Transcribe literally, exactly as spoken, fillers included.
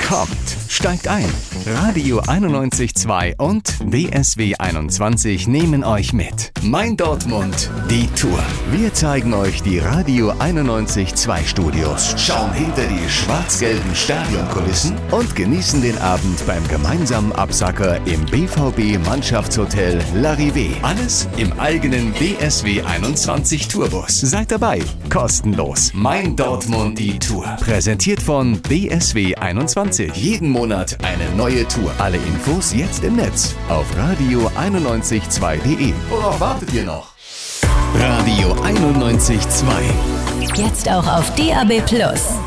kommt, steigt ein. Radio einundneunzig Komma zwei und B S W einundzwanzig nehmen euch mit. Mein Dortmund, die Tour. Wir zeigen euch die Radio einundneunzig Komma zwei Studios, schauen hinter die schwarz-gelben Stadionkulissen und genießen den Abend beim gemeinsamen Absacker im B V B-Mannschaftshotel L'Arrivée. Alles im eigenen B S W einundzwanzig Tourbus. Seid dabei, kostenlos. Mein Dortmund, die Tour. Präsentiert von B S W einundzwanzig. Jeden Monat eine neue Tour. Alle Infos jetzt im Netz auf radio einundneunzig Komma zwei punkt de. Worauf wartet ihr noch? Radio einundneunzig Komma zwei. Jetzt auch auf D A B Plus.